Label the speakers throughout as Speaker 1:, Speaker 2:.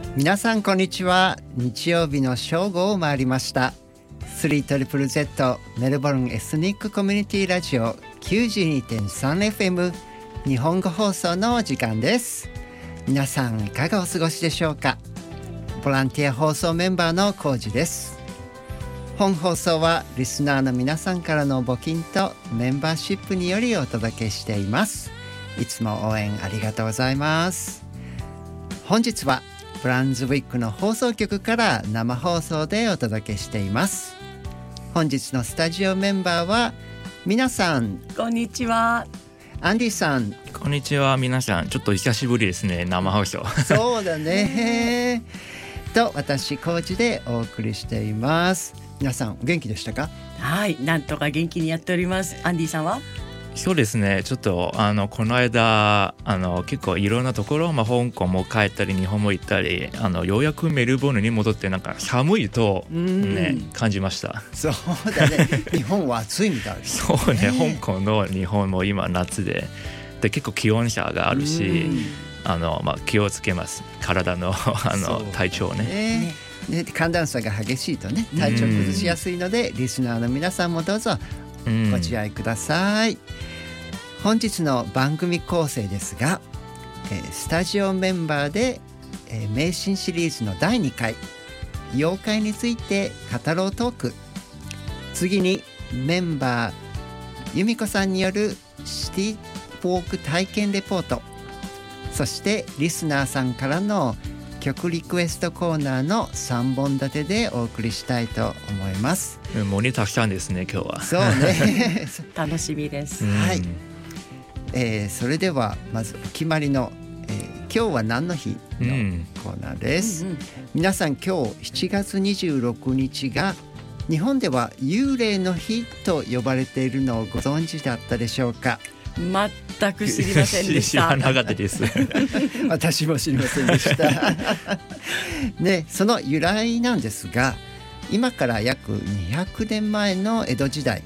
Speaker 1: 皆さんこんにちは。日曜日の正午を回りました。 3ZZZ メルボルンエスニックコミュニティラジオ 92.3FM 日本語放送のお時間です。皆さんいかがお過ごしでしょうか。ボランティア放送メンバーのコウジです。本放送はリスナーの皆さんからの募金とメンバーシップによりお届けしています。いつも応援ありがとうございます。本日はブランズウィックの放送局から生放送でお届けしています。本日のスタジオメンバーは皆さん
Speaker 2: こんにちは。
Speaker 1: アンディさん
Speaker 3: こんにちは。皆さんちょっと久しぶりですね、生放送。
Speaker 1: そうだねと私コーチでお送りしています。皆さんお元気でしたか？
Speaker 2: はい、なんとか元気にやっております。アンディさんは？
Speaker 3: そうですね、ちょっとこの間結構いろんなところ、香港も帰ったり日本も行ったりようやくメルボルンに戻ってなんか寒いと、感じました。
Speaker 1: そうだね日本は暑いみたいですね。
Speaker 3: そうね、香港の日本も今夏で結構気温差があるし、気をつけます。体の体調ね。
Speaker 1: 寒暖差が激しいとね体調崩しやすいので、リスナーの皆さんもどうぞご自愛ください。本日の番組構成ですが、スタジオメンバーで、迷信シリーズの第2回妖怪について語ろうトーク、次にメンバー由美子さんによるシティウォーク体験レポート、そしてリスナーさんからの曲リクエストコーナーの3本立てでお送りしたいと思います。
Speaker 3: 盛りだくさんですね今日は。
Speaker 1: そうね
Speaker 2: 楽しみです。
Speaker 1: はい、それではまずお決まりの、今日は何の日のコーナーです。皆さん今日7月26日が日本では幽霊の日と呼ばれているのをご存知だったでしょうか？
Speaker 2: 全く知りませんでした。
Speaker 3: 知らなかったです
Speaker 1: 私も知りませんでしたね、その由来なんですが、今から約200年前の江戸時代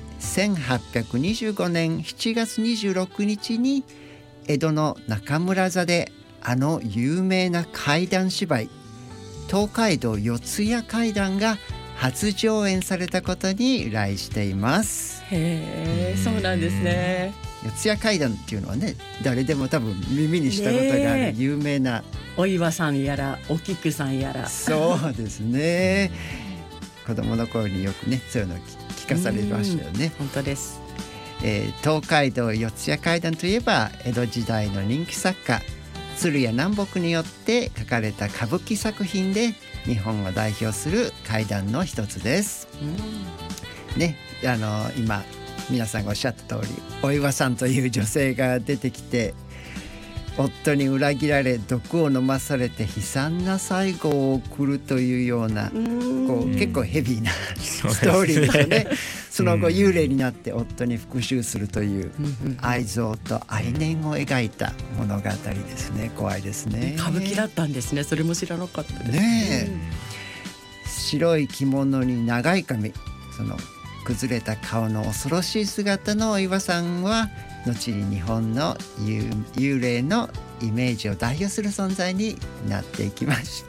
Speaker 1: 1825年7月26日に江戸の中村座で有名な怪談芝居東海道四谷怪談が初上演されたことに由来しています。
Speaker 2: へー、そうなんですね。
Speaker 1: 四谷怪談っていうのはね、誰でも多分耳にしたことがある有名な、
Speaker 2: お岩さんやらお菊さんやら。
Speaker 1: そうですね子供の頃によくねそういうの聞かされましたよね。
Speaker 2: 本当です。
Speaker 1: 東海道四谷怪談といえば江戸時代の人気作家鶴屋南北によって書かれた歌舞伎作品で日本を代表する怪談の一つです。ね、今皆さんがおっしゃった通りお岩さんという女性が出てきて夫に裏切られ毒を飲まされて悲惨な最後を送るというような結構ヘビーなストーリーですね。その後幽霊になって夫に復讐するという愛憎と愛念を描いた物語ですね。怖いですね。
Speaker 2: 歌舞伎だったんですね。それも知らなかったです
Speaker 1: ね。白い着物に長い髪、その崩れた顔の恐ろしい姿のお岩さんは後に日本の幽霊のイメージを代表する存在になっていきました。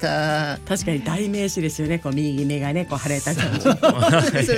Speaker 2: 確かに代名詞ですよね。右目がね腫れた感じ
Speaker 1: そうです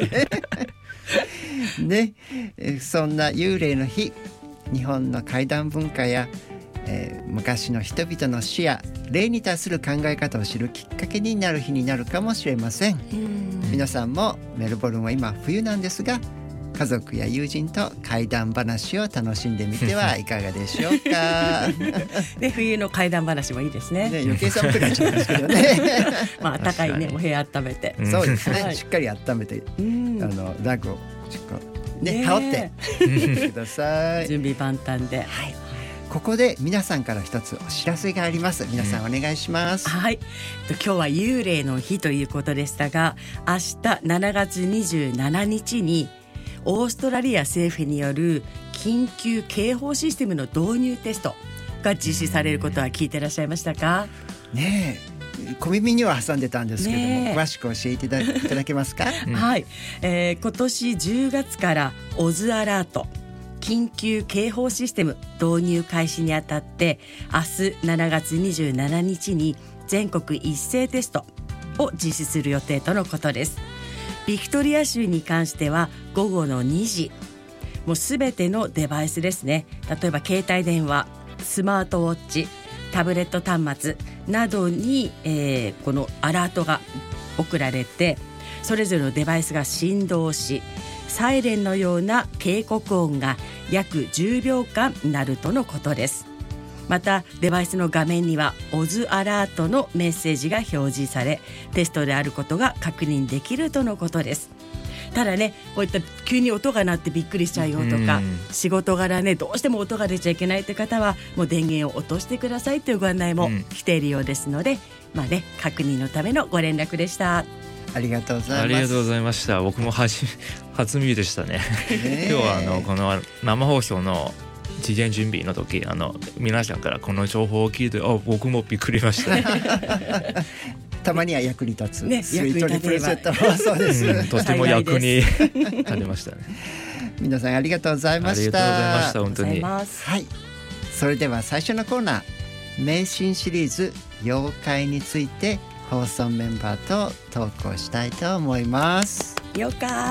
Speaker 1: ねそんな幽霊の日、日本の怪談文化や、昔の人々の死や霊に対する考え方を知るきっかけになる日になるかもしれません。皆さんもメルボルンは今冬なんですが、家族や友人と怪談話を楽しんでみてはいかがでしょうか
Speaker 2: で冬の怪談話もいいですね。
Speaker 1: 余計寒くなっちゃうんですけどね
Speaker 2: 暖かいねお部屋温めて、
Speaker 1: そうですね、しっかり温めてラグを羽織ってください。
Speaker 2: 準備万端で、
Speaker 1: ここで皆さんから一つお知らせがあります。皆さんお願いします。
Speaker 2: はい、今日は幽霊の日ということでしたが、明日7月27日にオーストラリア政府による緊急警報システムの導入テストが実施されることは聞いていらっしゃいましたか？
Speaker 1: ねえ、小耳には挟んでたんですけども、詳しく教えていただけますか？
Speaker 2: はい、今年10月からオズアラート緊急警報システム導入開始にあたって、明日7月27日に全国一斉テストを実施する予定とのことです。ビクトリア州に関しては午後の2時、もうすべてのデバイスですね、例えば携帯電話、スマートウォッチ、タブレット端末などに、このアラートが送られて、それぞれのデバイスが振動し、サイレンのような警告音が約10秒間鳴るとのことです。またデバイスの画面にはオズアラートのメッセージが表示され、テストであることが確認できるとのことです。ただね、こういった急に音が鳴ってびっくりしちゃうよとか、仕事柄ねどうしても音が出ちゃいけないという方はもう電源を落としてくださいというご案内も来ているようですので、確認のためのご連絡でした。
Speaker 1: ありがとうございます。
Speaker 3: ありがとうございました。僕も初耳でしたね。今日はこの生放送の事前準備の時、皆さんからこの情報を聞いて、僕もびっくりしました。
Speaker 1: たまには役に立つ、
Speaker 2: ね、
Speaker 1: スイートリプル Z そうです、
Speaker 3: とても役に立てましたね。
Speaker 1: 皆さんありがとうございました。
Speaker 3: ありがとうございました。本当に。
Speaker 1: はい、それでは最初のコーナー、迷信シリーズ妖怪について放送メンバーと投稿したいと思います。
Speaker 2: 妖怪